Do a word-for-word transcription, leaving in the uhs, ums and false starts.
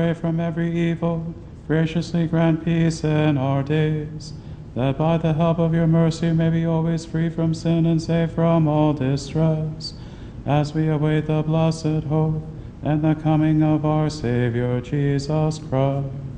Pray from every evil, graciously grant peace in our days, that by the help of your mercy may be always free from sin and safe from all distress, as we await the blessed hope and the coming of our Savior Jesus Christ.